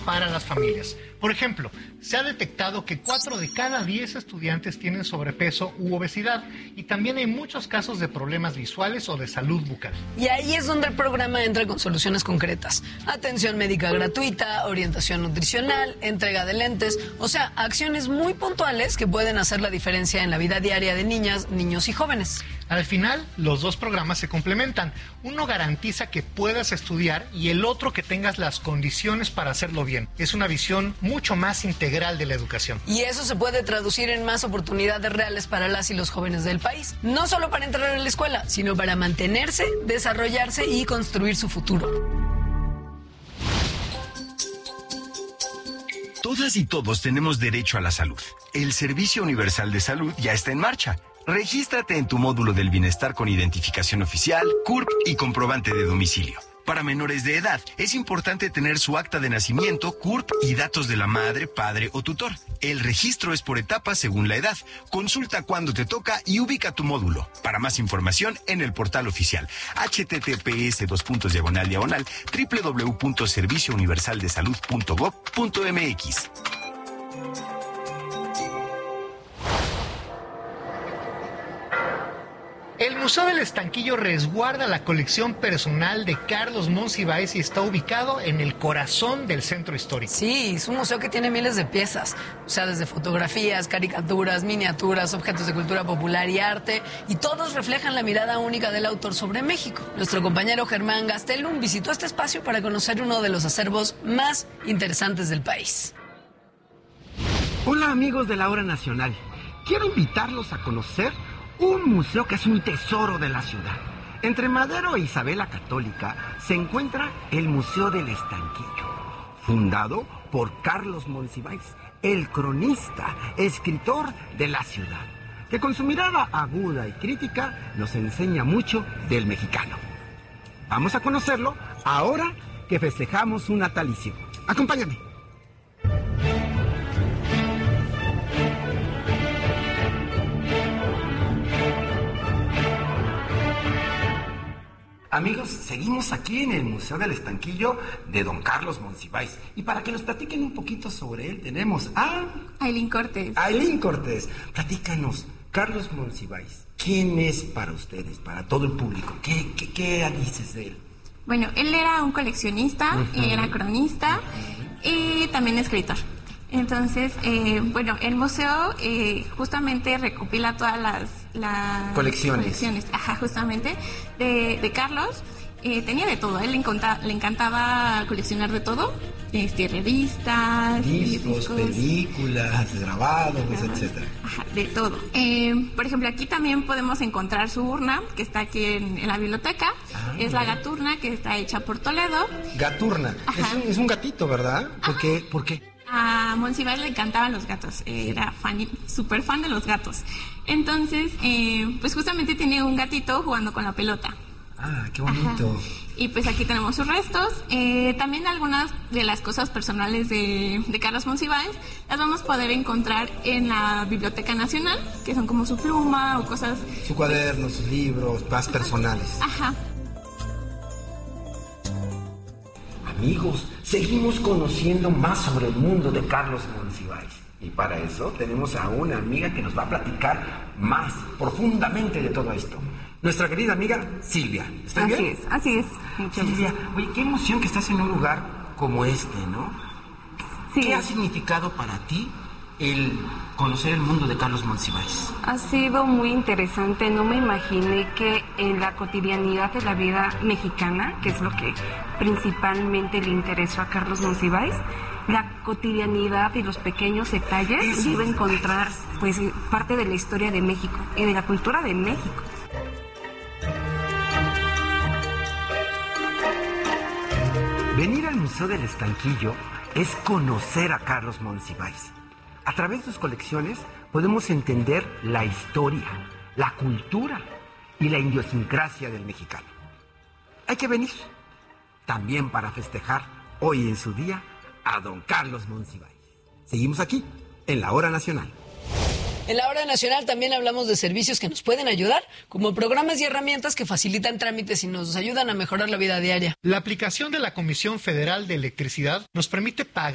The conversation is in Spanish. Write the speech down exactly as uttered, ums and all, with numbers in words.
para las familias. Por ejemplo, se ha detectado que cuatro de cada diez estudiantes tienen sobrepeso u obesidad y también hay muchos casos de problemas visuales o de salud bucal. Y ahí es donde el programa entra con soluciones concretas. Atención médica gratuita, orientación nutricional, entrega de lentes, o sea, acciones muy puntuales que pueden hacer la diferencia en la vida diaria de niñas, niños y jóvenes. Al final, los dos programas se complementan. Uno garantiza que puedas estudiar y el otro que tengas las condiciones para hacerlo bien. Es una visión mucho más integral de la educación. Y eso se puede traducir en más oportunidades reales para las y los jóvenes del país. No solo para entrar a la escuela, sino para mantenerse, desarrollarse y construir su futuro. Todas y todos tenemos derecho a la salud. El Servicio Universal de Salud ya está en marcha. Regístrate en tu módulo del bienestar con identificación oficial, C U R P y comprobante de domicilio. Para menores de edad, es importante tener su acta de nacimiento, C U R P y datos de la madre, padre o tutor. El registro es por etapas según la edad. Consulta cuándo te toca y ubica tu módulo. Para más información, en el portal oficial https dos puntos diagonal diagonal www punto servicio universal de salud punto gob punto mx. El Museo del Estanquillo resguarda la colección personal de Carlos Monsiváis y está ubicado en el corazón del centro histórico. Sí, es un museo que tiene miles de piezas, o sea, desde fotografías, caricaturas, miniaturas, objetos de cultura popular y arte, y todos reflejan la mirada única del autor sobre México. Nuestro compañero Germán Gastelum visitó este espacio para conocer uno de los acervos más interesantes del país. Hola amigos de la Hora Nacional, quiero invitarlos a conocer un museo que es un tesoro de la ciudad. Entre Madero e Isabel la Católica se encuentra el Museo del Estanquillo, fundado por Carlos Monsiváis, el cronista, escritor de la ciudad, que con su mirada aguda y crítica nos enseña mucho del mexicano. Vamos a conocerlo ahora que festejamos un natalicio. Acompáñame. Amigos, seguimos aquí en el Museo del Estanquillo de don Carlos Monsiváis. Y para que nos platiquen un poquito sobre él, tenemos a... Ailín Cortés. Ailín Cortés. Platícanos, Carlos Monsiváis, ¿quién es para ustedes, para todo el público? ¿Qué, qué, qué dices de él? Bueno, él era un coleccionista, uh-huh. era cronista uh-huh. y también escritor. Entonces, eh, bueno, el museo eh, justamente recopila todas las, las colecciones. colecciones, ajá, justamente, de, de Carlos. Eh, tenía de todo, a él le, encanta, le encantaba coleccionar de todo, este, revistas, discos, discos películas, grabados, ajá, etcétera. Ajá, de todo. Eh, por ejemplo, aquí también podemos encontrar su urna, que está aquí en, en la biblioteca. Ah, es la Gaturna, que está hecha por Toledo. Gaturna, es un, es un gatito, ¿verdad? ¿Por qué? ¿Por qué? A Monsiváis le encantaban los gatos, era fan, súper fan de los gatos. Entonces, eh, pues justamente tiene un gatito jugando con la pelota. Ah, qué bonito. Ajá. Y pues aquí tenemos sus restos. Eh, también algunas de las cosas personales de, de Carlos Monsiváis las vamos a poder encontrar en la Biblioteca Nacional, que son como su pluma o cosas... Su cuaderno, sus libros, más personales. Ajá. Amigos, seguimos conociendo más sobre el mundo de Carlos Monsiváis. Y para eso tenemos a una amiga que nos va a platicar más profundamente de todo esto. Nuestra querida amiga Silvia. ¿Está bien? Así es, así es. Muchas Silvia, oye, qué emoción que estás en un lugar como este, ¿no? Sí. ¿Qué ha significado para ti el conocer el mundo de Carlos Monsiváis? Ha sido muy interesante. No me imaginé que en la cotidianidad de la vida mexicana, que es lo que principalmente le interesó a Carlos Monsiváis, la cotidianidad y los pequeños detalles Eso. iba a encontrar pues parte de la historia de México y de la cultura de México. Venir al Museo del Estanquillo es conocer a Carlos Monsiváis. A través de sus colecciones podemos entender la historia, la cultura y la idiosincrasia del mexicano. Hay que venir también para festejar hoy en su día a don Carlos Monsiváis. Seguimos aquí en la Hora Nacional. En la Hora Nacional también hablamos de servicios que nos pueden ayudar, como programas y herramientas que facilitan trámites y nos ayudan a mejorar la vida diaria. La aplicación de la Comisión Federal de Electricidad nos permite pagar